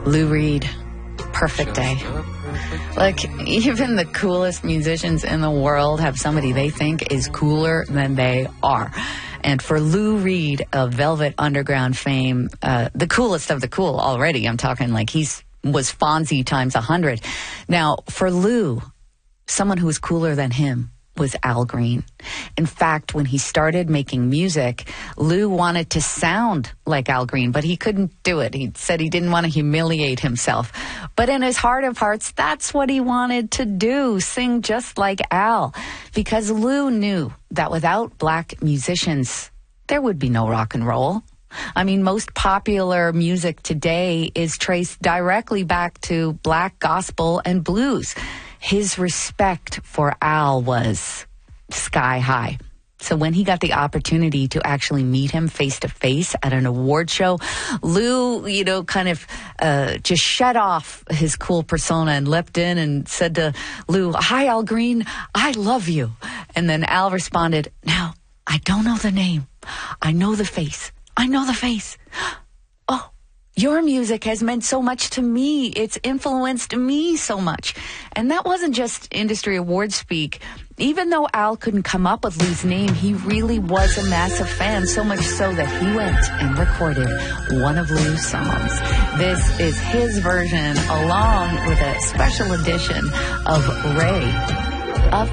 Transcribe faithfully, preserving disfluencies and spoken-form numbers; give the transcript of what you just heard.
Lou Reed, Perfect Day. Like, even the coolest musicians in the world have somebody they think is cooler than they are. And for Lou Reed of Velvet Underground fame, uh, the coolest of the cool already, I'm talking like he's was Fonzie times a hundred. Now, for Lou, someone who was cooler than him was Al Green. In fact, when he started making music, Lou wanted to sound like Al Green, but he couldn't do it. He said he didn't want to humiliate himself. But in his heart of hearts, that's what he wanted to do, sing just like Al. Because Lou knew that without black musicians, there would be no rock and roll. I mean, most popular music today is traced directly back to black gospel and blues. His respect for Al was sky high. So when he got the opportunity to actually meet him face to face at an award show, Lou, you know, kind of uh, just shut off his cool persona and leapt in and said to Lou, "Hi, Al Green, I love you." And then Al responded, "Now, I don't know the name. I know the face. I know the face. Oh, your music has meant so much to me. It's influenced me so much." And that wasn't just industry award speak. Even though Al couldn't come up with Lou's name, he really was a massive fan, so much so that he went and recorded one of Lou's songs. This is his version, along with a special edition of Ray of